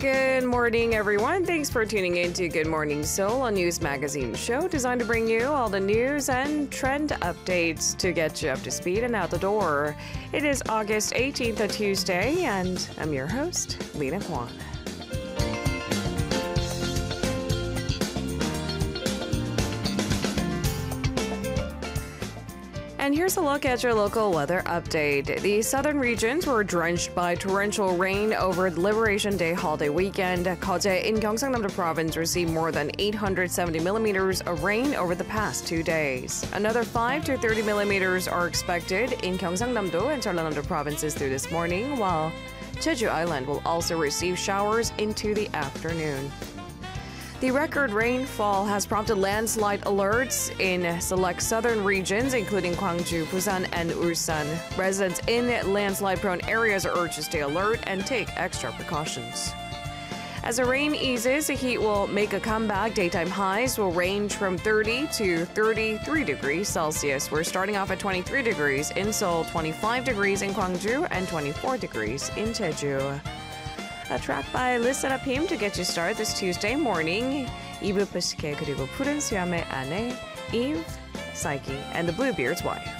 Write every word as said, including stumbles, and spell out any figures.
Good morning, everyone. Thanks for tuning in to Good Morning Seoul, a news magazine show designed to bring you all the news and trend updates to get you up to speed and out the door. It is August eighteenth, a Tuesday, and I'm your host, Lena Kwan. And here's a look at your local weather update. The southern regions were drenched by torrential rain over the Liberation Day holiday weekend. Geoje in Gyeongsangnam-do Province received more than eight hundred seventy millimeters of rain over the past two days. Another five to thirty millimeters are expected in Gyeongsangnam-do and Jeollanam-do provinces through this morning, while Jeju Island will also receive showers into the afternoon. The record rainfall has prompted landslide alerts in select southern regions, including Gwangju, Busan, and Ulsan. Residents in landslide-prone areas are urged to stay alert and take extra precautions. As the rain eases, the heat will make a comeback. Daytime highs will range from thirty to thirty-three degrees Celsius. We're starting off at twenty-three degrees in Seoul, twenty-five degrees in Gwangju, and twenty-four degrees in Jeju. A track by LeSSERAFIM to get you started this Tuesday morning. 이브 프시케 그리고 푸른 수염의 아내 Eve, Psyche, and the Bluebeard's wife.